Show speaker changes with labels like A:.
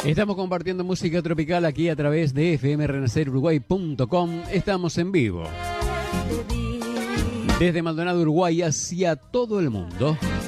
A: Estamos compartiendo música tropical aquí a través de fmrenaceruruguay.com. Estamos en vivo desde Maldonado, Uruguay, hacia todo el mundo.